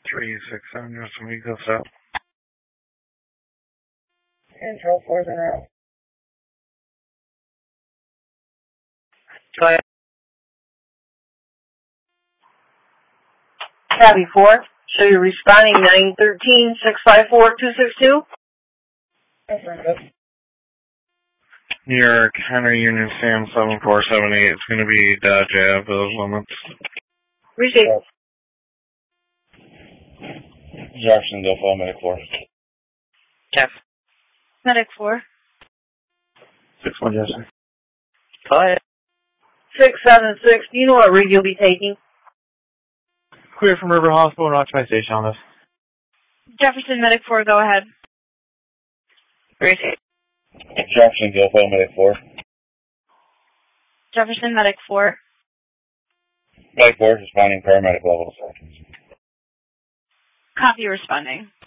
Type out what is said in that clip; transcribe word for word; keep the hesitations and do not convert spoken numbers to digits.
three six seven, just a week, that's up. Control four's in route. Go ahead. Copy four. So you're responding nine thirteen six five four two six two? Affirmative. New York, Henry Union Sam seven four seven eight. It's going to be Dodge Ave, those limits. Receive. Jefferson, go follow Medic four. Jeff. Medic four. six one, Jefferson. Go ahead. six seven six, do you know what rig you'll be taking? Clear from River Hospital and Occupy Station on this. Jefferson Medic four, go ahead. Receive. Jefferson, go follow Medic four. Jefferson Medic four. Medic four, responding paramedic level. Copy responding.